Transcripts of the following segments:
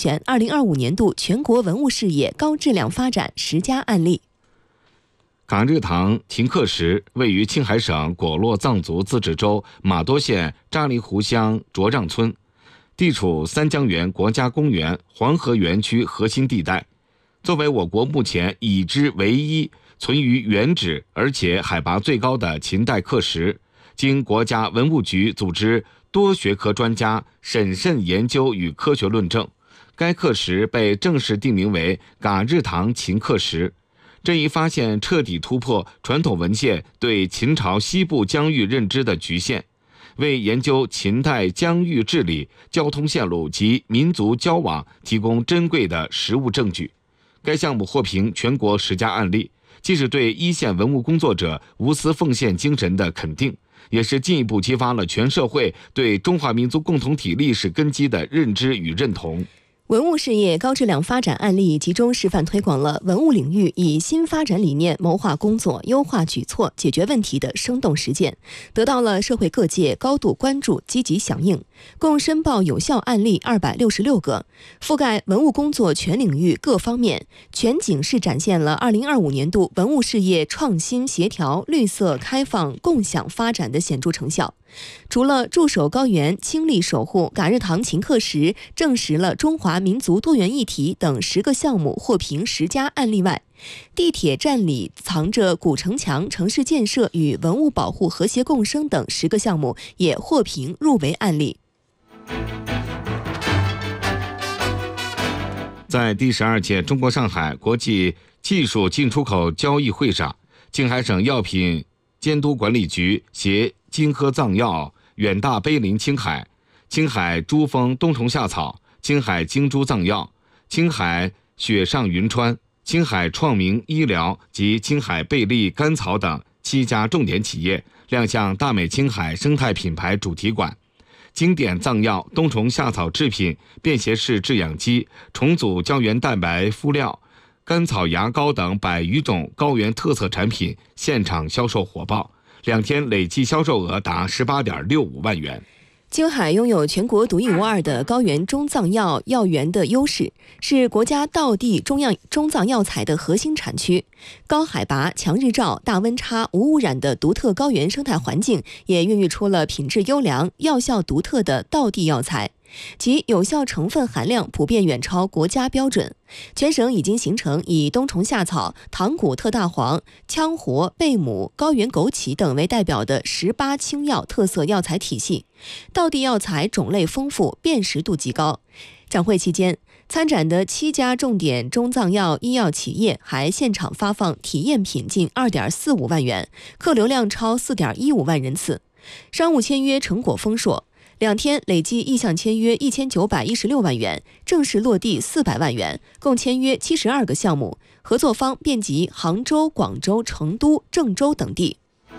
选2025年度全国文物事业高质量发展10佳案例。 嘎日塘秦克石位于青海省果洛藏族自治州玛多县扎里湖乡卓让村，地处三江源国家公园黄河园区核心地带，作为我国目前已知唯一存于原址而且海拔最高的秦代刻石，经国家文物局组织多学科专家审慎研究与科学论证，该刻石被正式定名为嘎日塘秦刻石。这一发现彻底突破传统文献对秦朝西部疆域认知的局限，为研究秦代疆域治理、交通线路及民族交往提供珍贵的实物证据。该项目获评全国10佳案例，既是对一线文物工作者无私奉献精神的肯定，也是进一步激发了全社会对中华民族共同体历史根基的认知与认同。 文物事业高质量发展案例集中示范推广了文物领域以新发展理念谋划工作、优化举措、解决问题的生动实践，得到了社会各界高度关注、积极响应。共申报有效案例266个，覆盖文物工作全领域各方面，全景式展现了2025年度文物事业创新协调、绿色开放、共享发展的显著成效。除了驻守高原、倾力守护嘎日塘秦刻石，证实了中华民族多元议题等10个项目获评10佳案例外，地铁站里藏着古城墙城市建设与文物保护和谐共生等10个项目也获评入围案例。 在第12届中国上海国际技术进出口交易会上，青海省药品监督管理局携金科藏药、远大碑林青海、青海珠峰冬虫夏草、青海金珠藏药、青海雪上云川、青海创明医疗及青海贝利甘草等7家重点企业亮相大美青海生态品牌主题馆。经典藏药、冬虫夏草制品、便携式制氧机、重组胶原蛋白敷料、甘草牙膏等100余种高原特色产品现场销售火爆，2天累计销售额达18.65万元。 青海拥有全国独一无二的高原中藏药药源的优势，是国家道地中藏药材的核心产区。高海拔、强日照、大温差、无污染的独特高原生态环境，也孕育出了品质优良、药效独特的道地药材，其有效成分含量普遍远超国家标准。全省已经形成以冬虫夏草、唐古特大黄、羌活、贝母、高原枸杞等为代表的18青药特色药材体系，道地药材种类丰富，辨识度极高。展会期间，参展的7家重点中藏药医药企业还现场发放体验品近2.45万元，客流量超4.15万人次，商务签约成果丰硕。2天累计意向签约1916万元，正式落地400万元，共签约72个项目，合作方遍及杭州、广州、成都、郑州等地。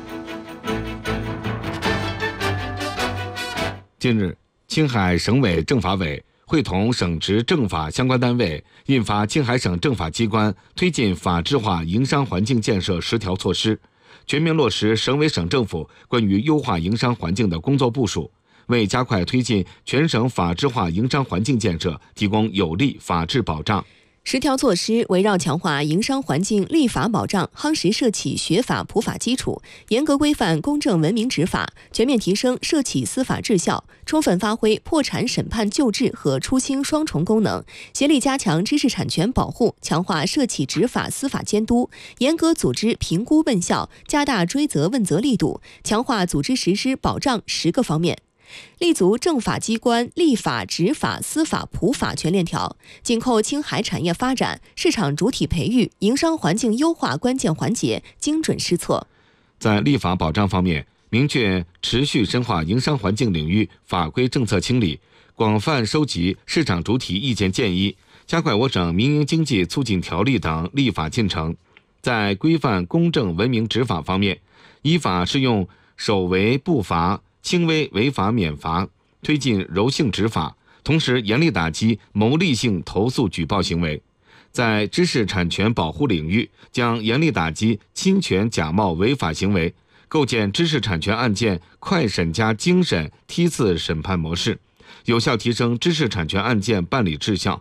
近日，青海省委政法委会同省直政法相关单位印发《青海省政法机关推进法治化营商环境建设10条措施》，全面落实省委省政府关于优化营商环境的工作部署，为加快推进全省法治化营商环境建设提供有力法治保障。 10条措施围绕强化营商环境立法保障，夯实涉企学法普法基础，严格规范公正文明执法，全面提升涉企司法治效，充分发挥破产审判救治和出清双重功能，协力加强知识产权保护，强化涉企执法司法监督，严格组织评估问效，加大追责问责力度，强化组织实施保障10个方面。立足政法机关立法、执法、司法、普法全链条，紧扣青海产业发展、市场主体培育、营商环境优化关键环节，精准施策。 在立法保障方面，明确持续深化营商环境领域法规政策清理，广泛收集市场主体意见建议，加快我省民营经济促进条例等立法进程。在规范公正文明执法方面，依法适用首违不罚、轻微违法免罚，推进柔性执法，同时严厉打击牟利性投诉举报行为。在知识产权保护领域，将严厉打击侵权假冒违法行为，构建知识产权案件快审加精审梯次审判模式，有效提升知识产权案件办理质效，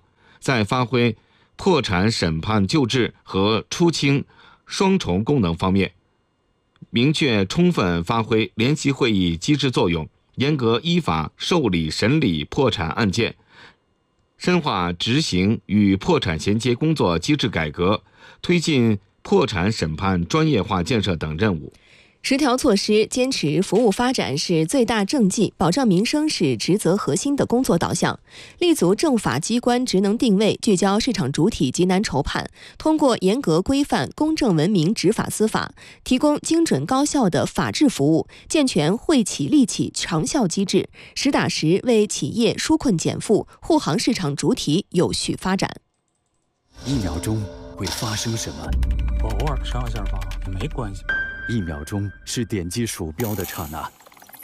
在发挥破产审判救治和出清双重功能方面，明确充分发挥联席会议机制作用，严格依法受理审理破产案件，深化执行与破产衔接工作机制改革，推进破产审判专业化建设等任务。 10条措施坚持服务发展是最大政绩，保障民生是职责核心的工作导向，立足政法机关职能定位，聚焦市场主体急难筹判，通过严格规范、公正文明执法司法，提供精准高效的法治服务，健全惠企利企长效机制，实打实为企业纾困减负，护航市场主体有序发展。 1秒钟会发生什么？ 我偶尔上下发没关系。 1秒钟是点击鼠标的刹那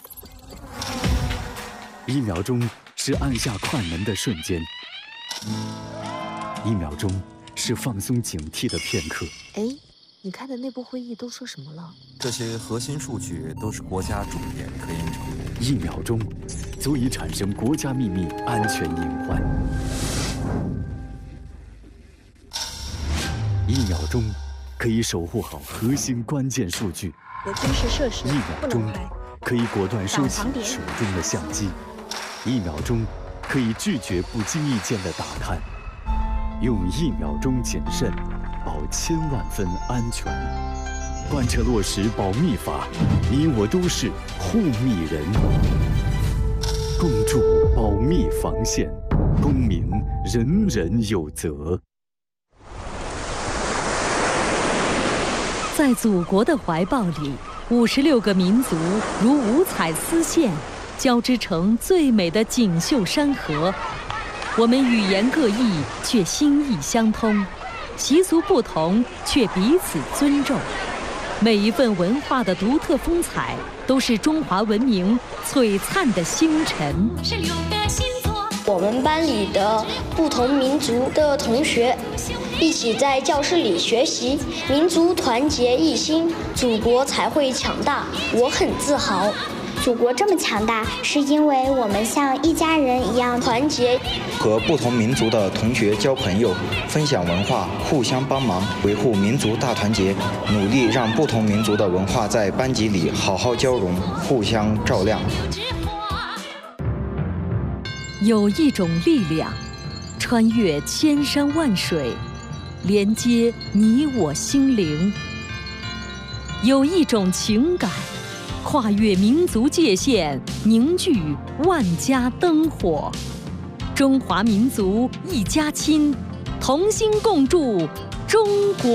，1秒钟是按下快门的瞬间，1秒钟是放松警惕的片刻。 哎，你开的内部会议都说什么了？ 这些核心数据都是国家重点科研成果。 1秒钟足以产生国家秘密安全隐患。1秒钟可以守护好核心关键数据。 有军事设施 1秒钟可以果断收起手中的相机。1秒钟可以拒绝不经意间的打探。用1秒钟谨慎，保1000万分安全。贯彻落实保密法，你我都是护密人。共筑保密防线，公民人人有责。 在祖国的怀抱里，56个民族如五彩丝线，交织成最美的锦绣山河。我们语言各异，却心意相通；习俗不同，却彼此尊重。每一份文化的独特风采，都是中华文明璀璨的星辰。 我们班里的不同民族的同学一起在教室里学习，民族团结一心，祖国才会强大。我很自豪， 祖国这么强大，是因为我们像一家人一样团结。 和不同民族的同学交朋友，分享文化，互相帮忙，维护民族大团结，努力让不同民族的文化在班级里好好交融，互相照亮。 有一种力量，穿越千山万水，连接你我心灵；有一种情感，跨越民族界限，凝聚万家灯火。中华民族一家亲，同心共筑中国。